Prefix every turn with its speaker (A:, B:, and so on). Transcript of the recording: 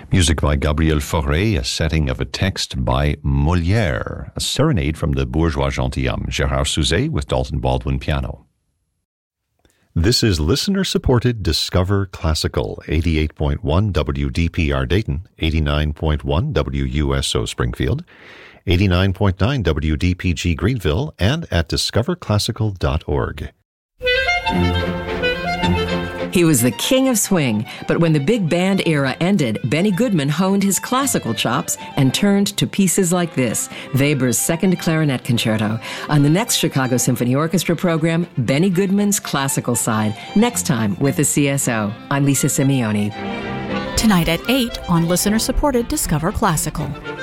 A: Music by Gabriel Fauré, a setting of a text by Molière, a serenade from the Bourgeois Gentilhomme, Gérard Souzet with Dalton Baldwin piano. This is listener-supported Discover Classical, 88.1 WDPR Dayton, 89.1 WUSO Springfield, 89.9 WDPG Greenville, and at discoverclassical.org.
B: He was the king of swing, but when the big band era ended, Benny Goodman honed his classical chops and turned to pieces like this, Weber's Second Clarinet Concerto. On the next Chicago Symphony Orchestra program, Benny Goodman's classical side, next time with the CSO. I'm Lisa Simeone.
C: Tonight at 8 on listener-supported Discover Classical.